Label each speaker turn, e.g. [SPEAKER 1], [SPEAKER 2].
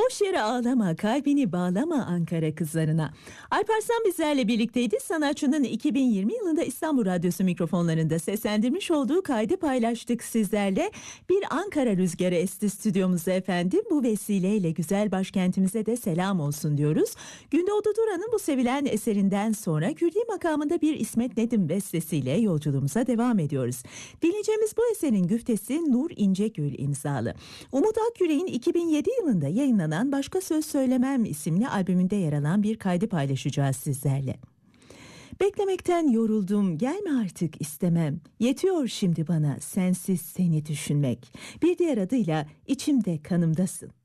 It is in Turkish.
[SPEAKER 1] Boş yere ağlama, kalbini bağlama Ankara kızlarına. Alparslan bizlerle birlikteydi. Sanatçının 2020 yılında İstanbul Radyosu mikrofonlarında seslendirmiş olduğu kaydı paylaştık sizlerle. Bir Ankara rüzgarı esti stüdyomuzda efendim. Bu vesileyle güzel başkentimize de selam olsun diyoruz. Gündoğdu Duran'ın bu sevilen eserinden sonra Kürdi makamında bir İsmet Nedim bestesiyle yolculuğumuza devam ediyoruz. Dinleyeceğimiz bu eserin güftesi Nur İncegül imzalı. Umut Akgüre'nin 2007 yılında yayınlanan Başka Söz Söylemem isimli albümünde yer alan bir kaydı paylaşacağız sizlerle. Beklemekten yoruldum, gelme artık istemem. Yetiyor şimdi bana sensiz seni düşünmek. Bir diğer adıyla içimde kanımdasın.